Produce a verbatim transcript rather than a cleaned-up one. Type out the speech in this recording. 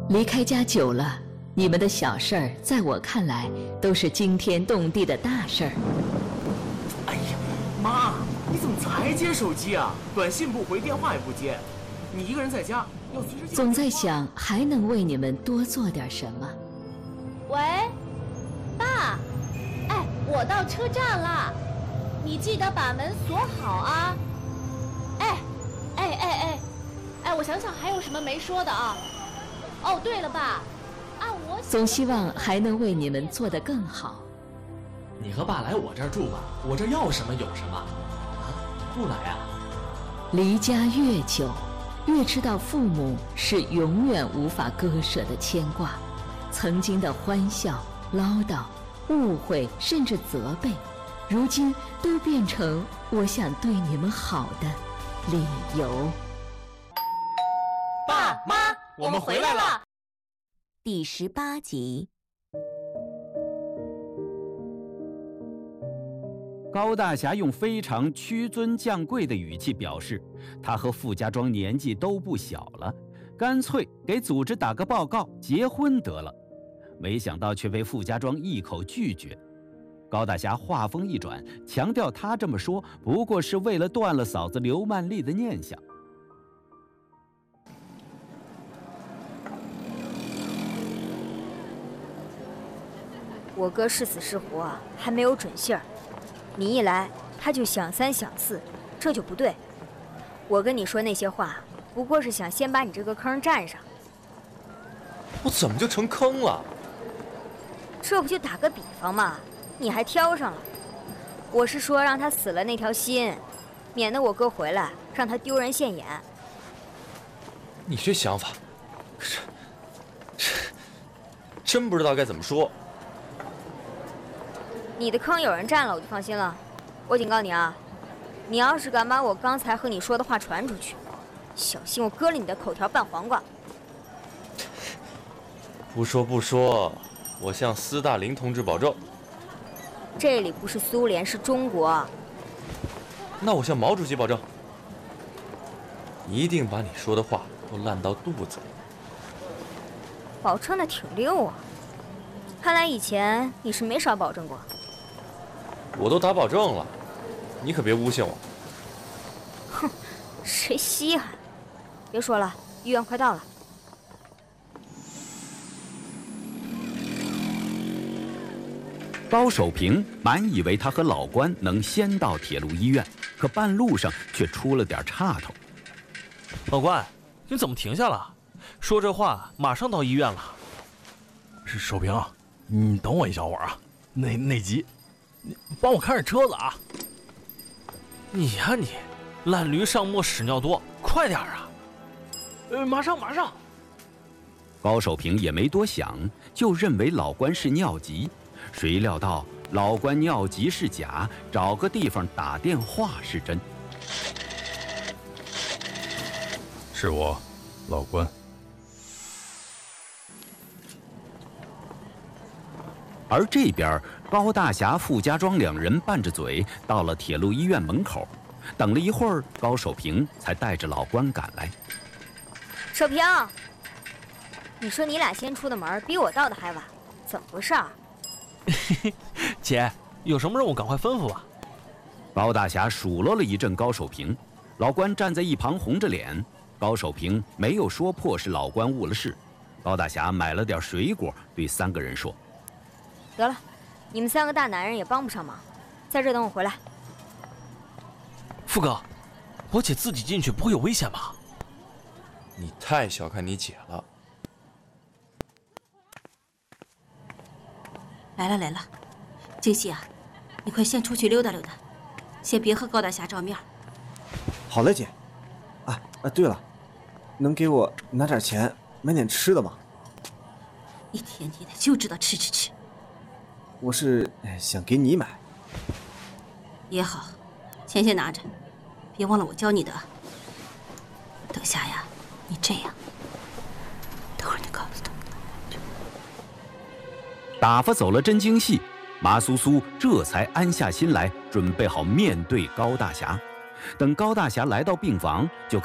离开家久了，你们的小事儿，在我看来都是惊天动地的大事儿。 哎呀，妈，你怎么才接手机啊？短信不回，电话也不接，你一个人在家，要随时。 总在想还能为你们多做点什么。 喂，爸，哎，我到车站了，你记得把门锁好啊。哎，哎哎哎，哎，我想想还有什么没说的啊？哦，对了，爸，按我总希望还能为你们做得更好。 你和爸来我这儿住吧，我这儿要什么有什么。啊，不来啊？ 离家越久，越知道父母是永远无法割舍的牵挂。曾经的欢笑、唠叨、误会，甚至责备，如今都变成我想对你们好的理由。 爸妈，我们回来了。 第十八集。 高大侠用非常屈尊降贵的语气表示，他和傅家庄年纪都不小了，干脆给组织打个报告，结婚得了。没想到却被傅家庄一口拒绝。高大侠话锋一转，强调他这么说不过是为了断了嫂子刘曼丽的念想。 我哥是死是活还没有准信儿，你一来他就想三想四，这就不对。我跟你说那些话，不过是想先把你这个坑占上。 我怎么就成坑了？ 这不就打个比方嘛，你还挑上了。我是说让他死了那条心，免得我哥回来让他丢人现眼。 你这想法，这这真不知道该怎么说。 你的坑有人占了，我就放心了。我警告你啊，你要是敢把我刚才和你说的话传出去，小心我割了你的口条拌黄瓜。 不说不说，我向斯大林同志保证。 这里不是苏联，是中国。 那我向毛主席保证，一定把你说的话都烂到肚子里。 保证的挺溜啊，看来以前你是没少保证过。 我都打保证了，你可别诬陷我。 哼，谁稀罕？别说了，医院快到了。 高守平满以为他和老关能先到铁路医院，可半路上却出了点岔头。 老关，你怎么停下了？说这话马上到医院了。 是守平，你等我一小会儿啊，那那急。你帮我看着车子啊！ 你呀、啊、你，烂驴上磨屎尿多，快点啊！ 呃，马上马上。 高守平也没多想，就认为老关是尿急，谁料到老关尿急是假，找个地方打电话是真。 是我，老关。 而这边高大侠、傅家庄两人拌着嘴到了铁路医院门口，等了一会儿，高守平才带着老关赶来。 守平，你说你俩先出的门，比我到的还晚，怎么回事啊？ 姐，有什么任务赶快吩咐吧。 高大侠数落了一阵高守平，老关站在一旁红着脸。高守平没有说破是老关误了事。高大侠买了点水果，对三个人说： 得了，你们三个大男人也帮不上忙，在这等我回来。 傅哥，我姐自己进去不会有危险吧？ 你太小看你姐了。 来了来了，静熙啊，你快先出去溜达溜达，先别和高大侠照面。 好嘞，姐。啊啊，对了，能给我拿点钱买点吃的吗？ 一天天的就知道吃吃吃。 我是想给你买。 也好，钱先拿着，别忘了我教你的。等下呀，你这样，等会儿你告诉他。 打发走了真京戏，麻苏苏这才安下心来，准备好面对高大侠。等高大侠来到病房，就